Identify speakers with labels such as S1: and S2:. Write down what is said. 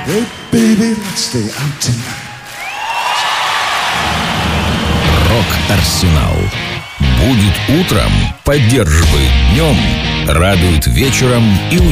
S1: Hey, baby, let's stay out tonight.
S2: Рок-арсенал. Будет утром, поддерживает днем, радует вечером и